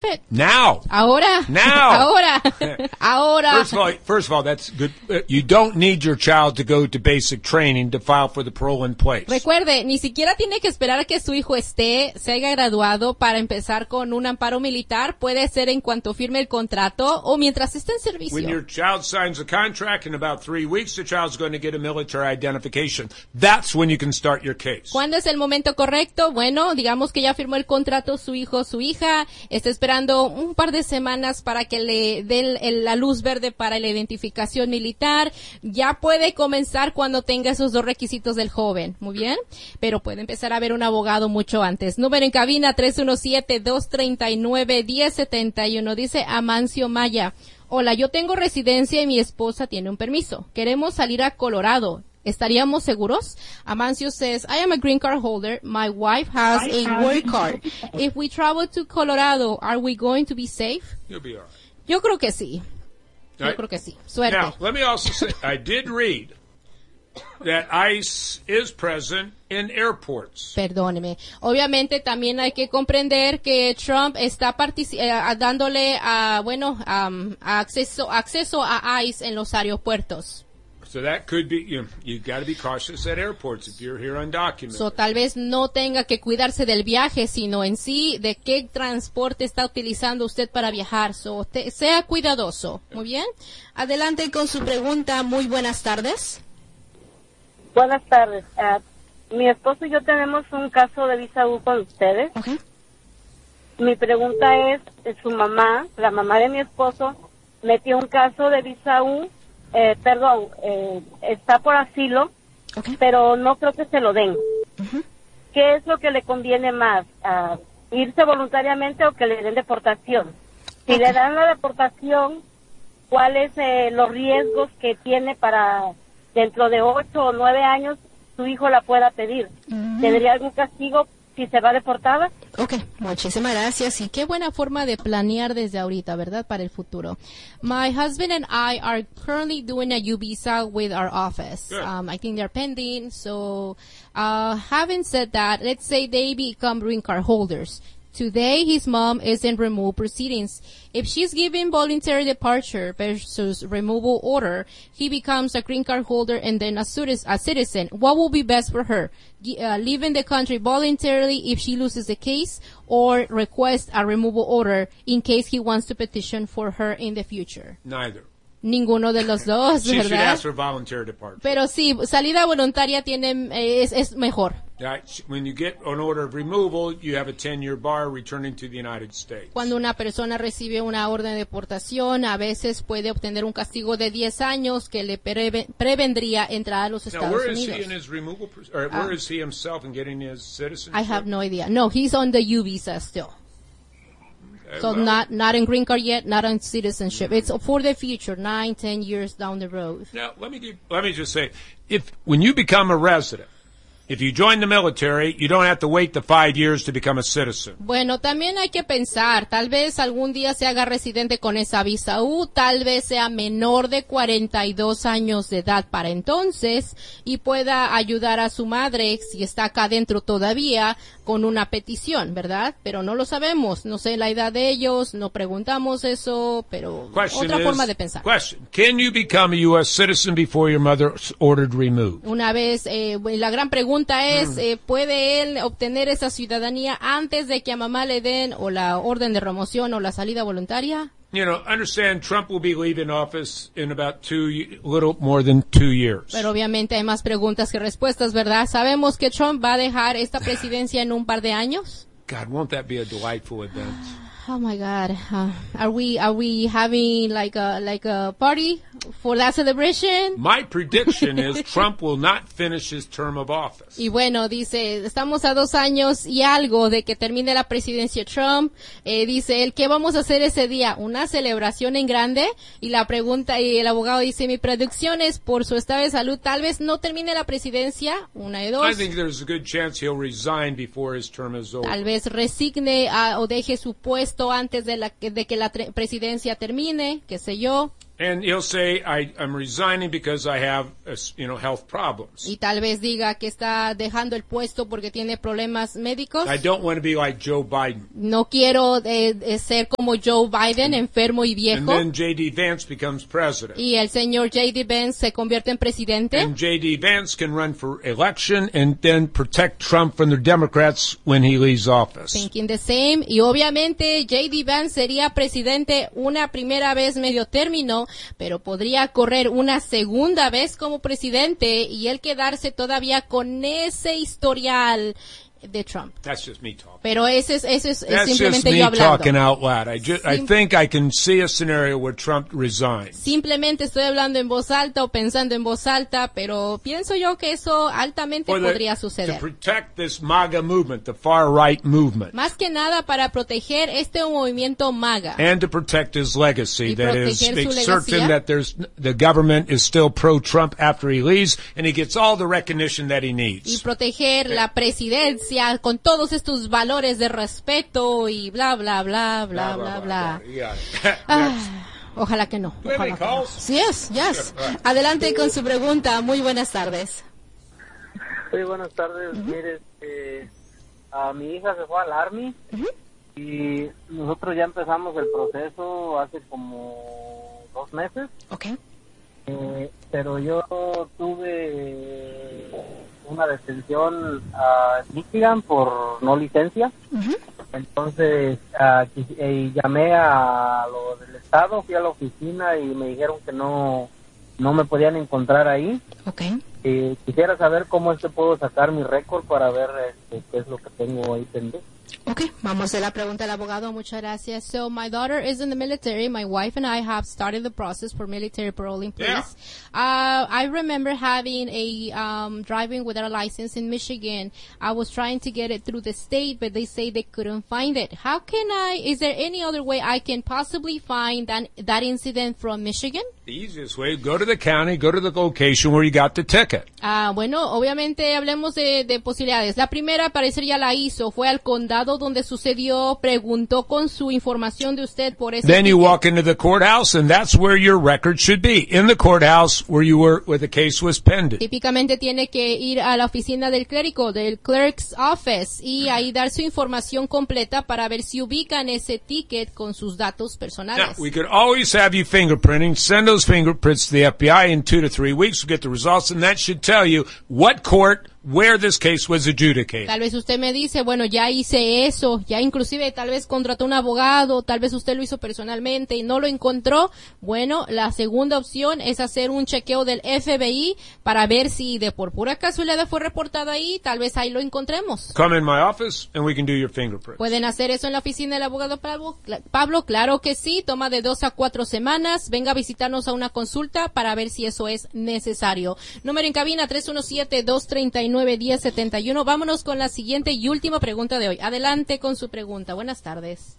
it. Now. Ahora. Ahora. First of all, that's good. You don't need your child to go to basic training to file for the parole in place. Recuerde, ni siquiera tiene que esperar a que su hijo se haya graduado para empezar con un amparo militar. Puede ser en cuanto firme el contrato o mientras esté en servicio. When your child signs a contract, in about 3 weeks, the child's going to get a military identification. That's when you can start your case. ¿Cuándo es el momento correcto? Bueno, digamos que ya firmó el contrato su hijo, su hija, está esperando un par de semanas para que le den la luz verde para la identificación militar. Ya puede comenzar cuando tenga esos dos requisitos del joven. Muy bien. Pero puede empezar a ver un abogado mucho antes. Número en cabina 317-239-1071. Dice Amancio Maya. Hola, yo tengo residencia y mi esposa tiene un permiso. Queremos salir a Colorado. ¿Estaríamos seguros? Amancio says, I am a green card holder. My wife has a work card. If we travel to Colorado, are we going to be safe? You'll be all right. Yo creo que sí. Right. Yo creo que sí. Suerte. Now, let me also say, I did read that ICE is present in airports. Perdóneme. Obviamente también hay que comprender que Trump está dándole acceso a ICE en los aeropuertos. So that could be, you've got to be cautious at airports if you're here undocumented. So tal vez no tenga que cuidarse del viaje, sino en sí de qué transporte está utilizando usted para viajar. So sea cuidadoso. Muy bien. Adelante con su pregunta. Muy buenas tardes. Buenas tardes. Mi esposo y yo tenemos un caso de visa U con ustedes. Okay. Mi pregunta es, su mamá, la mamá de mi esposo, metió un caso de visa U, está por asilo, Okay. pero no creo que se lo den. Uh-huh. ¿Qué es lo que le conviene más? ¿Irse voluntariamente o que le den deportación? Si Okay. le dan la deportación, ¿cuáles los riesgos que tiene para dentro de 8 o 9 años su hijo la pueda pedir? Uh-huh. ¿Tendría algún castigo si se va deportada? Okay, muchísimas gracias. Y qué buena forma de planear desde ahorita, ¿verdad? Para el futuro. My husband and I are currently doing a U visa with our office. I think they're pending. So, having said that, let's say they become green card holders. Today, his mom is in removal proceedings. If she's given voluntary departure versus removal order, he becomes a green card holder and then a citizen. What will be best for her? Leaving the country voluntarily if she loses the case, or request a removal order in case he wants to petition for her in the future? Neither. Ninguno de los dos, She should ¿verdad? ask for voluntary departure. Pero sí, salida voluntaria es mejor. When you get an order of removal, you have a 10-year bar returning to the United States. Cuando una persona recibe una orden de deportación, a veces puede obtener un castigo de 10 años que le prevendría entrar a los Now, Estados where is Unidos. he in his removal, or where is he himself in getting his citizenship? I have no idea. No, he's on the U visa still. So not in green card yet, not on citizenship. It's for the future, 9, 10 years down the road. Now, let me just say, when you become a resident, if you join the military, you don't have to wait the 5 years to become a citizen. Bueno, también hay que pensar, tal vez algún día se haga residente con esa visa U, tal vez sea menor de 42 años de edad para entonces y pueda ayudar a su madre, si está acá dentro todavía, con una petición, ¿verdad? Pero no lo sabemos, no sé la edad de ellos, no preguntamos eso, pero otra forma de pensar. Question, can you become a U.S. citizen before your mother's ordered removed? Una vez, la gran pregunta es, ¿puede él obtener esa ciudadanía antes de que a mamá le den o la orden de remoción o la salida voluntaria? You know, understand Trump will be leaving office in about a little more than 2 years. Pero obviamente hay más preguntas que respuestas, ¿verdad? ¿Sabemos que Trump va a dejar esta presidencia en un par de años? God, won't that be a delightful event? Oh my God. Are we having like a party for that celebration? My prediction is Trump will not finish his term of office. Y bueno, dice, estamos a 2 años y algo de que termine la presidencia Trump. Dice él, ¿qué vamos a hacer ese día? ¿Una celebración en grande? Y la pregunta, y el abogado dice, mi predicción es por su estado de salud, tal vez no termine la presidencia, 1 y 2. I think there's a good chance he'll resign before his term is over. Tal vez resigne o deje su puesto antes de que la presidencia termine, qué sé yo. And he'll say, I'm resigning because I have, health problems. Y tal vez diga que está dejando el puesto porque tiene problemas médicos. I don't want to be like Joe Biden. No quiero ser como Joe Biden, enfermo y viejo. And then J.D. Vance becomes president. Y el señor J.D. Vance se convierte en presidente. And J.D. Vance can run for election and then protect Trump from the Democrats when he leaves office. Thinking the same. Y obviamente J.D. Vance sería presidente una primera vez medio término, pero podría correr una segunda vez como presidente y él quedarse todavía con ese historial de Trump. That's just me talking. Pero ese es That's simplemente just me yo hablando. talking out loud. I think I can see a scenario where Trump resigns. Simplemente estoy hablando en voz alta o pensando en voz alta, pero pienso yo que eso altamente podría suceder. To protect this MAGA movement, the far right movement. Más que nada para proteger este movimiento MAGA. And to protect his legacy, that is, make certain legacía. that the government is still pro-Trump after he leaves, and he gets all the recognition that he needs. Y proteger la presidencia con todos estos valores de respeto y bla, bla, bla, bla, bla, bla. Ojalá que no. Ojalá que no. Yes. Adelante con su pregunta. Muy buenas tardes. Sí, buenas tardes. Mire, a mi hija se fue al Army y nosotros ya empezamos el proceso hace como 2 meses. Okay. Pero yo tuve una detención en Michigan por no licencia. Entonces llamé a lo del estado, fui a la oficina y me dijeron que no me podían encontrar ahí. Okay. Quisiera saber cómo es que puedo sacar mi récord para ver qué es lo que tengo ahí pendiente. Okay, vamos a la pregunta del abogado. Muchas gracias. So my daughter is in the military. My wife and I have started the process for military paroling police. Yeah. I remember having a driving without a license in Michigan. I was trying to get it through the state, but they say they couldn't find it. How can is there any other way I can possibly find that incident from Michigan? The easiest way, go to the county, go to the location where you got the ticket. Bueno, obviamente hablemos de posibilidades. La primera, parecer ya la hizo, fue al condado donde sucedió, preguntó con su información de usted por ese Then you ticket. walk into the courthouse, and that's where your record should be, in the courthouse where you were, where the case was pending. Típicamente tiene que ir a la oficina del clérigo, del clerk's office, y ahí dar su información completa para ver si ubican ese ticket con sus datos personales. Now, we could always have you fingerprinting. Send those fingerprints to the FBI in 2 to 3 weeks. We'll get the results, and that should tell you what court, where this case was adjudicated. Tal vez usted me dice, bueno, ya hice eso, ya inclusive tal vez contrató un abogado, tal vez usted lo hizo personalmente y no lo encontró. Bueno, la segunda opción es hacer un chequeo del FBI para ver si de por pura casualidad fue reportado ahí, tal vez ahí lo encontremos. Come in my office and we can do your fingerprints. ¿Pueden hacer eso en la oficina del abogado Pablo? Claro que sí, toma de 2 a 4 semanas. Venga a visitarnos a una consulta para ver si eso es necesario. Número en cabina 317-239-1071. Vámonos con la siguiente y última pregunta de hoy. Adelante con su pregunta. Buenas tardes.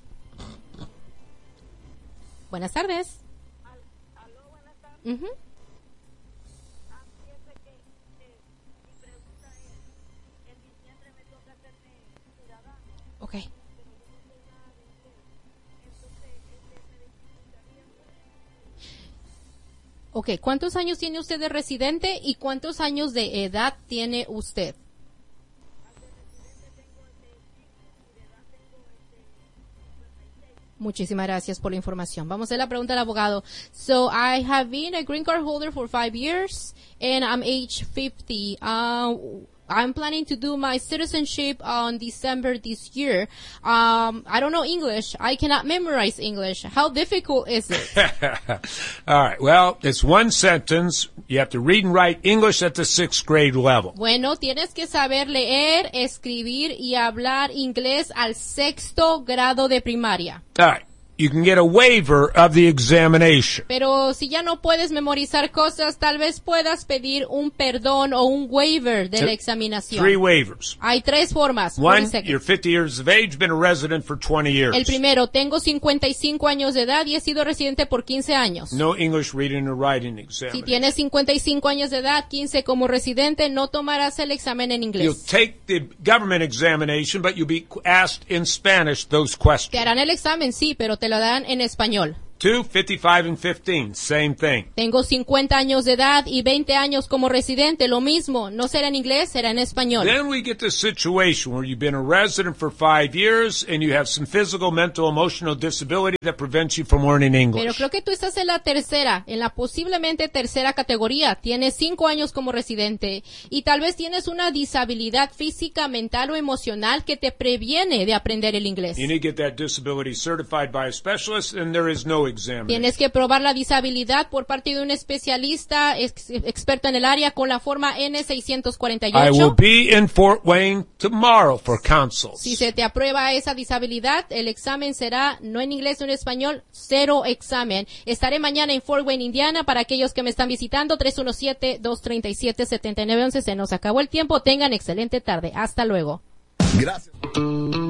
Buenas tardes. Aló, buenas tardes. Uh-huh. Fíjese que mi pregunta es, en diciembre me toca hacerme ciudadano. Okay. Okay, ¿cuántos años tiene usted de residente y cuántos años de edad tiene usted? Muchísimas gracias por la información. Vamos a hacer la pregunta al abogado. So, I have been a green card holder for 5 years and I'm age 50. I'm planning to do my citizenship on December this year. I don't know English. I cannot memorize English. How difficult is it? All right. Well, it's one sentence. You have to read and write English at the 6th grade level. Bueno, tienes que saber leer, escribir y hablar inglés al 6º grado de primaria. All right. You can get a waiver of the examination. Pero si ya no puedes memorizar cosas, tal vez puedas pedir un perdón o un waiver de la examinación. 3 waivers. Hay 3 formas. One, you're 50 years of age, been a resident for 20 years. El primero, tengo 55 años de edad y he sido residente por 15 años. No English reading or writing Si examination. tienes 55 años de edad, 15 como residente, no tomarás el examen en You'll inglés. take the government examination, but you'll be asked in Spanish those Te questions. harán el examen, sí, pero te lo darán en español. 2, 55 and 15, same thing. Tengo 50 años de edad y 20 años como residente, lo mismo. No será en inglés, será en español. Then we get the situation where you've been a resident for 5 years and you have some physical, mental, emotional disability that prevents you from learning English. Pero creo que tú estás en la tercera, en la posiblemente tercera categoría. Tienes 5 años como residente y tal vez tienes una disabilidad física, mental o emocional que te previene de aprender el inglés. You need to get that disability certified by a specialist and there is no examination. Tienes que probar la disabilidad por parte de un especialista experto en el área con la forma N648. I will be in Fort Wayne tomorrow for counsels. Si se te aprueba esa disabilidad, el examen será no en inglés, no en español, 0 examen. Estaré mañana en Fort Wayne, Indiana, para aquellos que me están visitando, 317-237-7911. Se nos acabó el tiempo. Tengan excelente tarde. Hasta luego. Gracias.